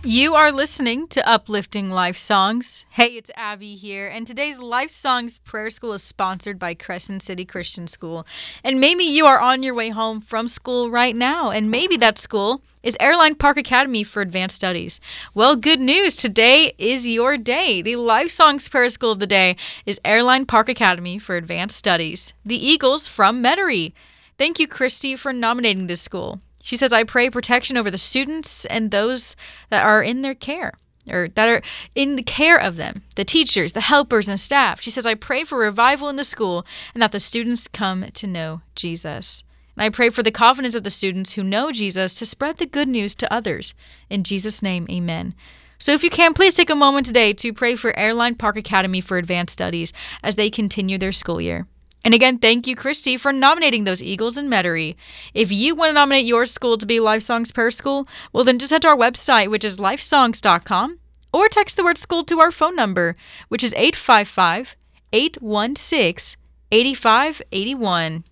You are listening to Uplifting Life Songs. Hey, it's Abby here, and today's Life Songs Prayer School is sponsored by Crescent City Christian School. And maybe you are on your way home from school right now, and maybe that school is Airline Park Academy for Advanced Studies. Well, good news. Today is your day. The Life Songs Prayer School of the day is Airline Park Academy for Advanced Studies. The Eagles from Metairie. Thank you, Christy, for nominating this school. She says, I pray protection over the students and those that are in their care, or that are in the care of them, the teachers, the helpers, and staff. She says, I pray for revival in the school and that the students come to know Jesus. And I pray for the confidence of the students who know Jesus to spread the good news to others. In Jesus' name, amen. So if you can, please take a moment today to pray for Airline Park Academy for Advanced Studies as they continue their school year. And again, thank you, Christy, for nominating those Eagles in Metairie. If you want to nominate your school to be Life Songs Prayer School, well, then just head to our website, which is lifesongs.com, or text the word school to our phone number, which is 855-816-8581.